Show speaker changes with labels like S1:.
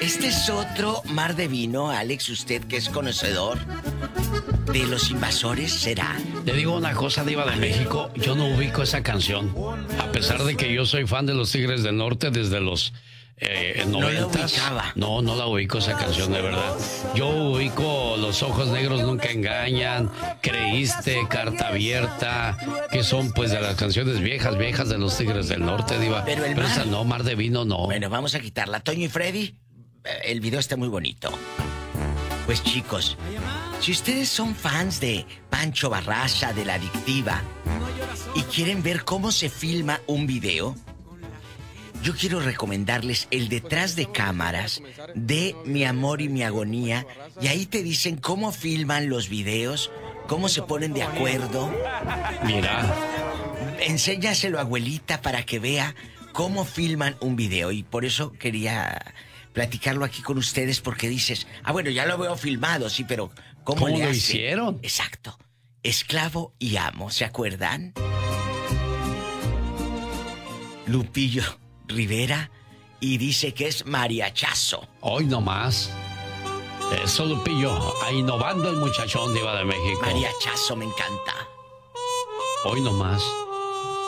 S1: Este es otro mar de vino, Alex, usted que es conocedor de Los Invasores, ¿será?
S2: Le digo una cosa, Diva de México, yo no ubico esa canción. A pesar de que yo soy fan de los Tigres del Norte desde los 90s. No la ubico esa canción, de verdad. Yo ubico Los Ojos Negros Nunca Engañan, Creíste, Carta Abierta, que son pues de las canciones viejas de los Tigres del Norte, Diva.
S1: Pero
S2: esa no, Mar de Vino no.
S1: Bueno, vamos a quitarla. Toño y Freddy, el video está muy bonito. Pues chicos, si ustedes son fans de Pancho Barraza, de La Adictiva, y quieren ver cómo se filma un video, yo quiero recomendarles el detrás de cámaras de Mi Amor y Mi Agonía. Y ahí te dicen cómo filman los videos, cómo se ponen de acuerdo.
S2: Mira.
S1: Enséñaselo a abuelita para que vea cómo filman un video. Y por eso quería platicarlo aquí con ustedes, porque dices, bueno, ya lo veo filmado, sí, pero ¿cómo le
S2: lo
S1: hace?
S2: hicieron?
S1: Exacto. Esclavo y amo, ¿se acuerdan? Lupillo Rivera, y dice que es mariachazo.
S2: Hoy nomás. Eso, Lupillo, innovando el muchachón, Diva de México.
S1: Mariachazo, me encanta.
S2: Hoy nomás.